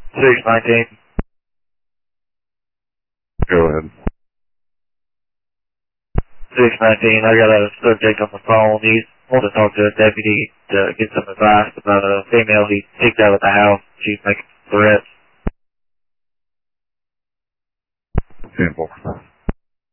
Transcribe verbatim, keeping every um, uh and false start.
six nineteen. Go ahead. six nineteen, I got a subject on the phone. He wants to talk to a deputy to get some advice about a female he kicked out of the house. She's making threats. Simple.